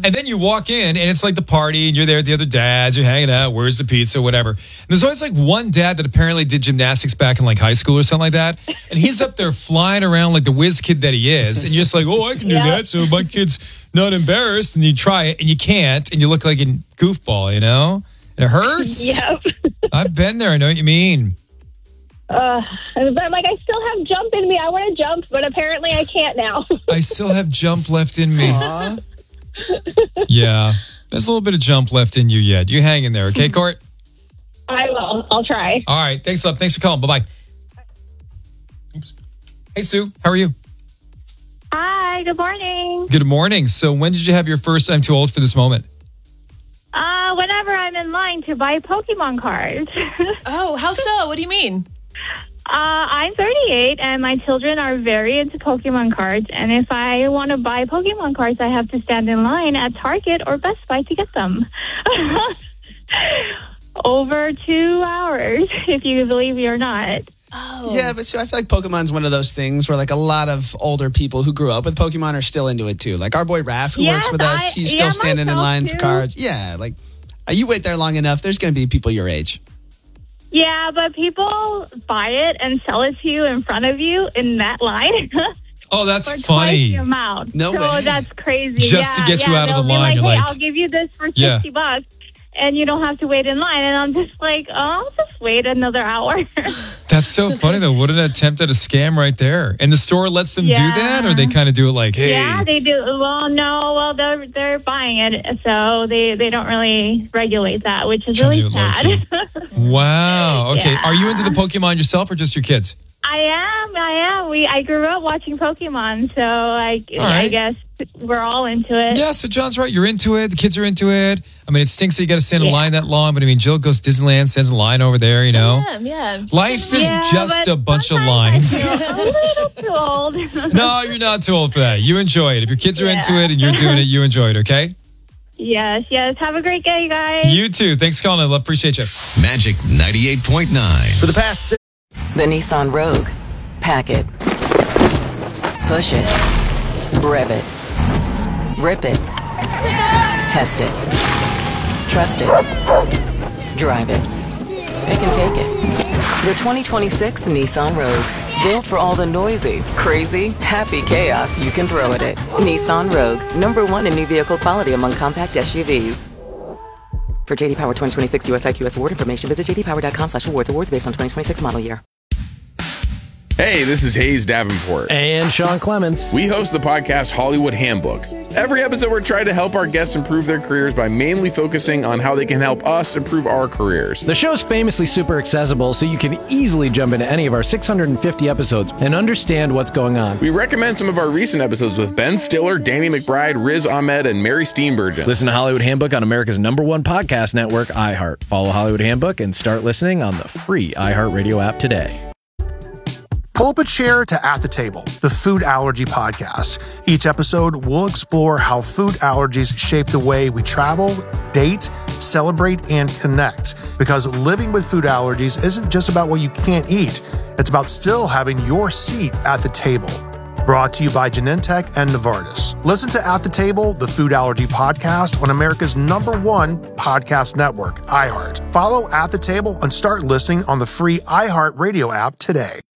And then you walk in and it's like the party and you're there with the other dads, you're hanging out, where's the pizza, whatever. And there's always like one dad that apparently did gymnastics back in like high school or something like that. And he's up there flying around like the whiz kid that he is. And you're just like, oh, I can do that. So my kid's not embarrassed. And you try it and you can't. And you look like a goofball, you know? And it hurts. Yep. I've been there. I know what you mean. But I'm like, I still have jump in me. I want to jump, but apparently I can't now. I still have jump left in me. Yeah. There's a little bit of jump left in you yet. You hang in there, okay, Court? I will. I'll try. All right. Thanks, love. Thanks for calling. Bye-bye. Oops. Hey, Sue. How are you? Hi. Good morning. Good morning. So when did you have your first I'm too old for this moment? Whenever I'm in line to buy Pokemon cards. Oh, how so? What do you mean? I'm 38 and my children are very into Pokemon cards. And if I want to buy Pokemon cards, I have to stand in line at Target or Best Buy to get them. Over 2 hours, if you believe me or not. Oh. Yeah, but see, I feel like Pokemon's one of those things where like a lot of older people who grew up with Pokemon are still into it too. Like our boy Raph, who works with us, he's still standing in line for cards. Yeah, like you wait there long enough, there's going to be people your age. Yeah, but people buy it and sell it to you in front of you in that line. Oh, that's for funny. Twice the amount. No so way. That's crazy. Just to get you out of the They'll be line, like, you're hey, like- I'll give you this for $60. And you don't have to wait in line. And I'm just like, oh, I'll just wait another hour. That's so funny, though. What an attempt at a scam right there. And the store lets them do that? Or they kind of do it like, hey. Yeah, they do. Well, no. Well, they're buying it. So they don't really regulate that, which is really sad. Wow. Okay. Yeah. Are you into the Pokemon yourself or just your kids? I am. I grew up watching Pokemon. So I guess we're all into it. Yeah, so John's right. You're into it. The kids are into it. I mean, it stinks that you got to stand in line that long, but I mean, Jill goes to Disneyland, stands in line over there, you know? Yeah. Life is just a bunch of lines. I'm a little too old. No, you're not too old for that. You enjoy it. If your kids are into it and you're doing it, you enjoy it, okay? Yes. Have a great day, guys. You too. Thanks for calling. I appreciate you. Magic 98.9. For the past The Nissan Rogue. Pack it. Push it. Rev it. Rip it. Test it. Trust it. Drive it. It can take it. The 2026 Nissan Rogue. Built for all the noisy, crazy, happy chaos you can throw at it. Nissan Rogue. #1 in new vehicle quality among compact SUVs. For JD Power 2026 US IQS award information, visit jdpower.com/awards. Awards based on 2026 model year. Hey, this is Hayes Davenport. And Sean Clements. We host the podcast Hollywood Handbook. Every episode, we're trying to help our guests improve their careers by mainly focusing on how they can help us improve our careers. The show's famously super accessible, so you can easily jump into any of our 650 episodes and understand what's going on. We recommend some of our recent episodes with Ben Stiller, Danny McBride, Riz Ahmed, and Mary Steenburgen. Listen to Hollywood Handbook on America's #1 podcast network, iHeart. Follow Hollywood Handbook and start listening on the free iHeartRadio app today. Pull up a chair to At the Table, the food allergy podcast. Each episode, we'll explore how food allergies shape the way we travel, date, celebrate, and connect. Because living with food allergies isn't just about what you can't eat. It's about still having your seat at the table. Brought to you by Genentech and Novartis. Listen to At the Table, the food allergy podcast on America's #1 podcast network, iHeart. Follow At the Table and start listening on the free iHeart Radio app today.